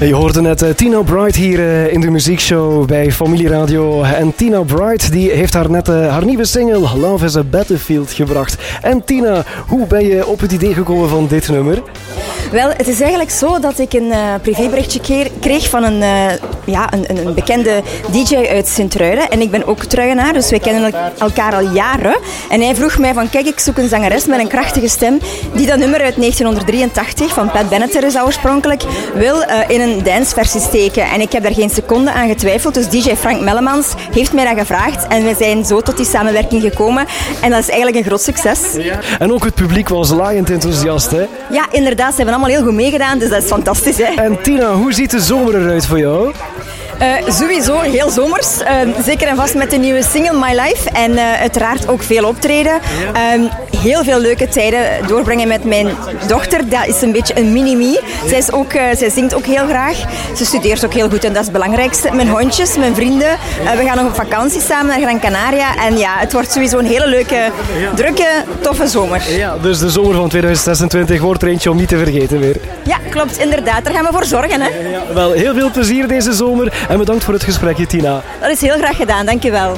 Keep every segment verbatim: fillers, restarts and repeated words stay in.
Je hoorde net uh, Tina Bright hier uh, in de muziekshow bij Familie Radio. En Tina Bright die heeft haar net uh, haar nieuwe single Love is a Battlefield gebracht. En Tina, hoe ben je op het idee gekomen van dit nummer? Wel, het is eigenlijk zo dat ik een uh, privéberichtje kreeg van een, uh, ja, een, een bekende D J uit Sint-Truiden. En ik ben ook Truigenaar, dus wij kennen elkaar al jaren. En hij vroeg mij van, kijk, ik zoek een zangeres met een krachtige stem die dat nummer uit negentien drieëntachtig van Pat Benatar is oorspronkelijk wil uh, in een danceversie steken. En ik heb daar geen seconde aan getwijfeld. Dus D J Frank Mellemans heeft mij dat gevraagd. En we zijn zo tot die samenwerking gekomen. En dat is eigenlijk een groot succes. Ja. En ook het publiek was laaiend enthousiast, hè? Ja, inderdaad. Ze hebben allemaal heel goed meegedaan. Dus dat is fantastisch, hè? En Tina, hoe ziet de zomer eruit voor jou? Uh, sowieso heel zomers. Uh, zeker en vast met de nieuwe single My Life. En uh, uiteraard ook veel optreden. Uh, heel veel leuke tijden doorbrengen met mijn dochter. Dat is een beetje een mini-me. Zij, is ook, uh, zij zingt ook heel graag. Ze studeert ook heel goed en dat is het belangrijkste. Mijn hondjes, mijn vrienden. Uh, we gaan nog op vakantie samen naar Gran Canaria. En ja, het wordt sowieso een hele leuke, drukke, toffe zomer. Ja, dus de zomer van tweeduizend zesentwintig wordt er eentje om niet te vergeten weer. Ja, klopt. Inderdaad. Daar gaan we voor zorgen. Hè? Ja, wel, heel veel plezier deze zomer. En bedankt voor het gesprekje, Tina. Dat is heel graag gedaan, dankjewel.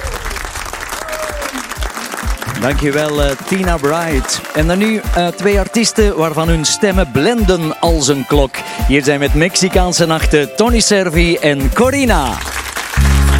Dankjewel, uh, Tina Bright. En dan nu uh, twee artiesten waarvan hun stemmen blenden als een klok. Hier zijn met Mexicaanse nachten Tony Servi en Corina.